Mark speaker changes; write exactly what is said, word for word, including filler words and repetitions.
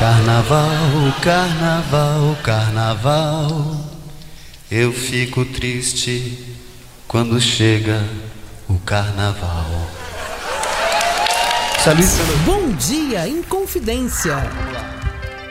Speaker 1: Carnaval, carnaval, carnaval. Eu fico triste quando chega o carnaval.
Speaker 2: Bom dia, Inconfidência.